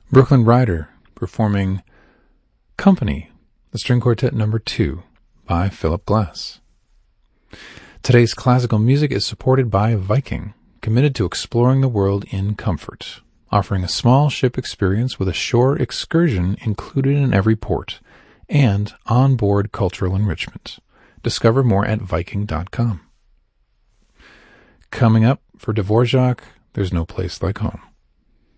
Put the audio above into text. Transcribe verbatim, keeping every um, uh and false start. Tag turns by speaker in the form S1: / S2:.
S1: Brooklyn Rider performing Company, the String Quartet number two by Philip Glass. Today's classical music is supported by Viking, committed to exploring the world in comfort, offering a small ship experience with a shore excursion included in every port, and on-board cultural enrichment. Discover more at Viking dot com. Coming up for Dvorak, There's No Place Like Home.